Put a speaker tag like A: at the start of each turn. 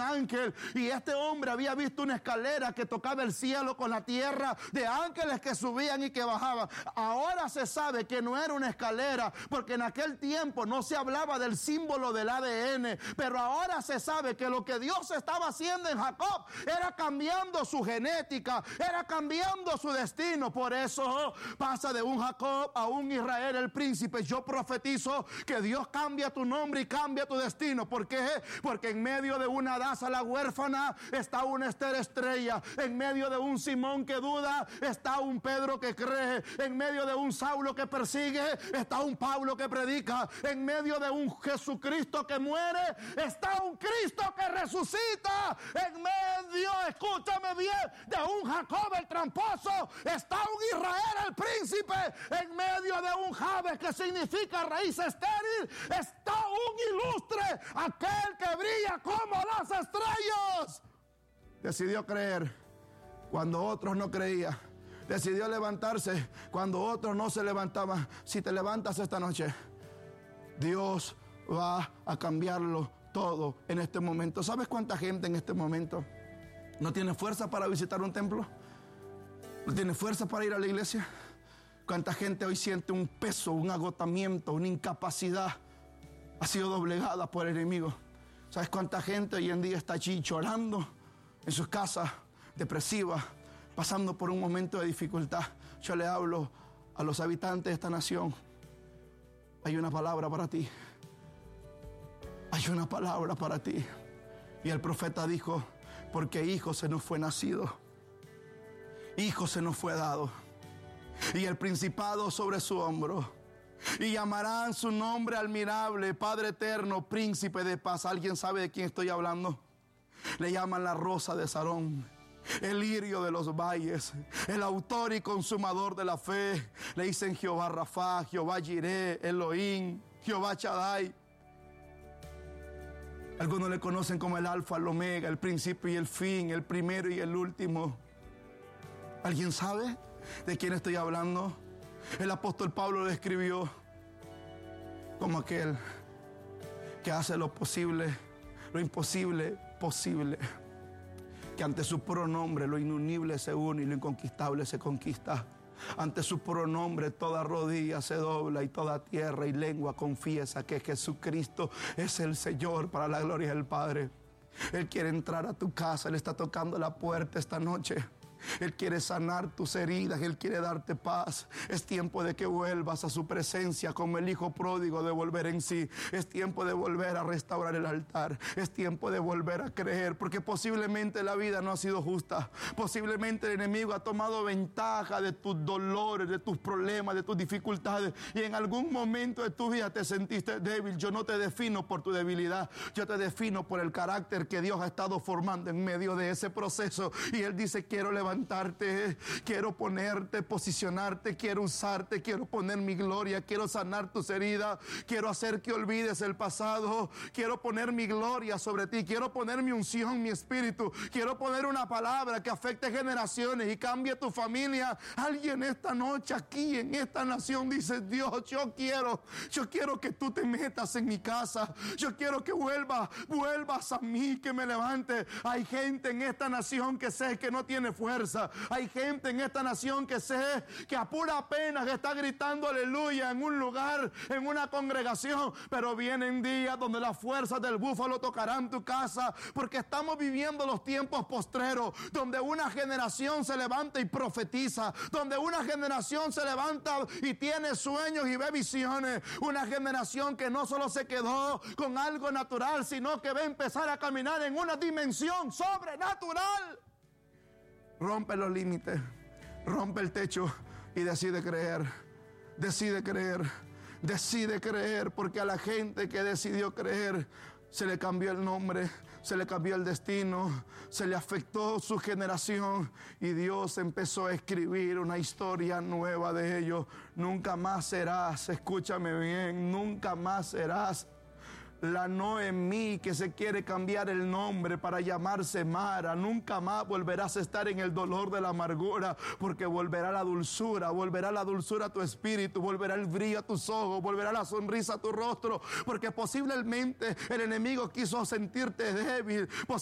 A: un ángel, y este hombre había visto una escalera que tocaba el cielo con la tierra, de ángeles que subían y que bajaban. Ahora se sabe que no era una escalera, porque en aquel tiempo no se hablaba del símbolo del ADN, pero ahora se sabe que lo que Dios estaba haciendo en Jacob era cambiando su genética, era cambiando su destino. Por eso pasa de un Jacob a un Israel el príncipe. Yo profetizo que Dios cambia tu nombre y cambia tu destino. ¿Por qué? Porque en medio de una Daza la huérfana está una Esther estrella. En medio de un Simón que duda está un Pedro que cree. En medio de un Saulo que persigue está un Pablo que predica. En medio de un Jesucristo que muere está un Cristo que resucita. En medio, escúchame bien, de un Jacob el tramposo está un Israel el príncipe. En medio de un Jabes, que significa raíz estéril, está un ilustre, aquel que brilla como las estrellas. Decidió creer cuando otros no creían. Decidió levantarse cuando otros no se levantaban. Si te levantas esta noche, Dios va a cambiarlo todo en este momento. ¿Sabes cuánta gente en este momento no tiene fuerza para visitar un templo? ¿No tiene fuerza para ir a la iglesia? ¿Cuánta gente hoy siente un peso, un agotamiento, una incapacidad? Ha sido doblegada por el enemigo. ¿Sabes cuánta gente hoy en día está allí llorando en sus casas, depresiva, pasando por un momento de dificultad? Yo le hablo a los habitantes de esta nación. Hay una palabra para ti. Hay una palabra para ti. Y el profeta dijo, porque hijo se nos fue nacido, hijo se nos fue dado, y el principado sobre su hombro, y llamarán su nombre admirable, Padre eterno, príncipe de paz. ¿Alguien sabe de quién estoy hablando? Le llaman la rosa de Sarón, el lirio de los valles, el autor y consumador de la fe. Le dicen Jehová Rafa, Jehová Jireh, Elohim, Jehová Shaddai. Algunos le conocen como el alfa, el omega, el principio y el fin, el primero y el último. ¿Alguien sabe de quién estoy hablando? El apóstol Pablo lo describió como aquel que hace lo posible, lo imposible, posible. Que ante su pronombre lo inunible se une y lo inconquistable se conquista. Ante su pronombre toda rodilla se dobla y toda tierra y lengua confiesa que Jesucristo es el Señor, para la gloria del Padre. Él quiere entrar a tu casa, Él está tocando la puerta esta noche. Él quiere sanar tus heridas, Él quiere darte paz. Es tiempo de que vuelvas a su presencia como el hijo pródigo, de volver en sí. Es tiempo de volver a restaurar el altar. Es tiempo de volver a creer, porque posiblemente la vida no ha sido justa. Posiblemente el enemigo ha tomado ventaja de tus dolores, de tus problemas, de tus dificultades, y en algún momento de tu vida te sentiste débil. Yo no te defino por tu debilidad, yo te defino por el carácter que Dios ha estado formando en medio de ese proceso. Y Él dice, quiero levantarte, quiero ponerte, posicionarte, quiero usarte, quiero poner mi gloria, quiero sanar tus heridas, quiero hacer que olvides el pasado, quiero poner mi gloria sobre ti, quiero poner mi unción, mi espíritu, quiero poner una palabra que afecte generaciones y cambie tu familia. Alguien esta noche aquí en esta nación dice, Dios, yo quiero que tú te metas en mi casa, yo quiero que vuelvas a mí, que me levante. Hay gente en esta nación que sé que no tiene fuerza. Hay gente en esta nación que sé que a pura pena que está gritando aleluya en un lugar, en una congregación, pero vienen días donde las fuerzas del búfalo tocarán tu casa, porque estamos viviendo los tiempos postreros, donde una generación se levanta y profetiza, donde una generación se levanta y tiene sueños y ve visiones, una generación que no solo se quedó con algo natural, sino que va a empezar a caminar en una dimensión sobrenatural. Rompe los límites, rompe el techo y decide creer. Decide creer, decide creer, porque a la gente que decidió creer se le cambió el nombre, se le cambió el destino, se le afectó su generación y Dios empezó a escribir una historia nueva de ellos. Nunca más serás, escúchame bien, nunca más serás la Noemí que se quiere cambiar el nombre para llamarse Mara. Nunca más volverás a estar en el dolor de la amargura, porque volverá la dulzura a tu espíritu, volverá el brillo a tus ojos, volverá la sonrisa a tu rostro, porque posiblemente el enemigo quiso sentirte débil,